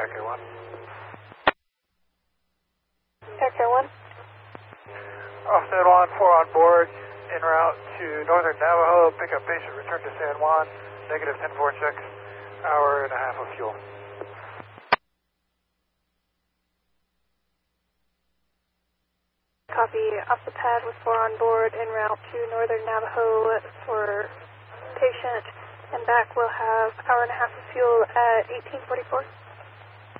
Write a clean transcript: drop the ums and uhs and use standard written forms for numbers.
Echo 1. Echo 1. Offset 1, 4 on board, en route to northern Navajo, pick up patient, return to San Juan, negative 10-4 check, hour and a half of fuel. Copy, off the pad with 4 on board, en route to northern Navajo for patient, and back we'll have hour and a half of fuel at 1844.